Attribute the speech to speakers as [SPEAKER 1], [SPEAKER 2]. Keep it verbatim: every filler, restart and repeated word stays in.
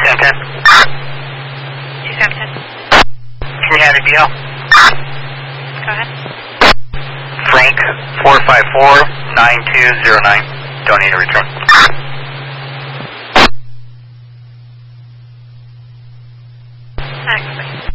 [SPEAKER 1] seven ten.
[SPEAKER 2] two seven ten.
[SPEAKER 1] Can you have a D L?
[SPEAKER 2] Go ahead.
[SPEAKER 1] Frank, four five four nine two zero nine. Don't need a return.
[SPEAKER 2] Excellent.